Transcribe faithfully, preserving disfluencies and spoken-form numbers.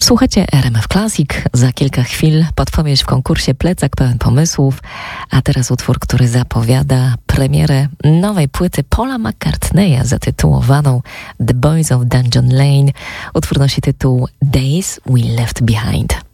Słuchajcie R M F Classic. Za kilka chwil podpowiedź w konkursie Plecak pełen pomysłów, a teraz utwór, który zapowiada premierę nowej płyty Paula McCartneya zatytułowaną The Boys of Dungeon Lane. Utwór nosi tytuł Days We Left Behind.